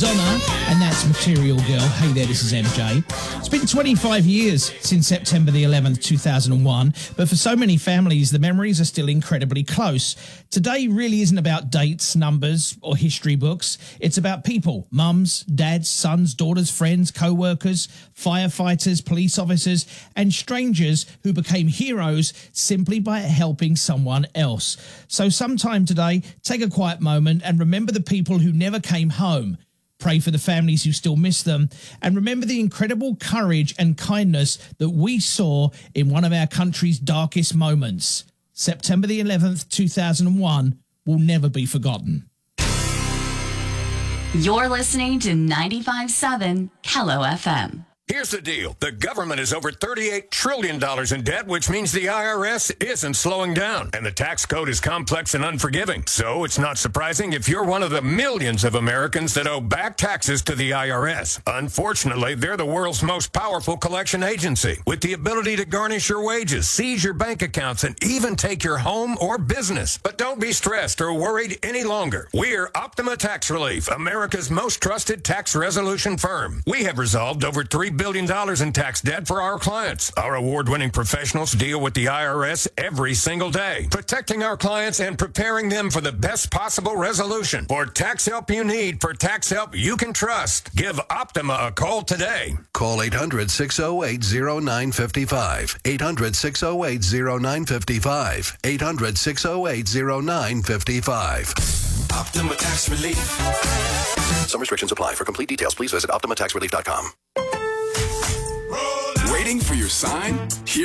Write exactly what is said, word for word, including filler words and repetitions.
Madonna, and that's Material Girl. Hey there, this is M J. It's been twenty-five years since September the eleventh, two thousand one, but for so many families, the memories are still incredibly close. Today really isn't about dates, numbers, or history books. It's about people, mums, dads, sons, daughters, friends, co-workers, firefighters, police officers, and strangers who became heroes simply by helping someone else. So sometime today, take a quiet moment and remember the people who never came home. Pray for the families who still miss them, and remember the incredible courage and kindness that we saw in one of our country's darkest moments. September the eleventh, two thousand one will never be forgotten. You're listening to ninety-five point seven Kello F M. Here's the deal. The government is over thirty-eight trillion dollars in debt, which means the I R S isn't slowing down. And the tax code is complex and unforgiving. So it's not surprising if you're one of the millions of Americans that owe back taxes to the I R S. Unfortunately, they're the world's most powerful collection agency, with the ability to garnish your wages, seize your bank accounts, and even take your home or business. But don't be stressed or worried any longer. We're Optima Tax Relief, America's most trusted tax resolution firm. We have resolved over three billion dollars in tax debt for our clients. Our award-winning professionals deal with the I R S every single day, protecting our clients and preparing them for the best possible resolution. For tax help you need, for tax help you can trust, give Optima a call today. Call eight hundred, six oh eight, oh nine five five. eight hundred, six oh eight, oh nine five five. eight hundred, six oh eight, oh nine five five. Optima Tax Relief. Some restrictions apply. For complete details, please visit optima tax relief dot com. Waiting for your sign? Here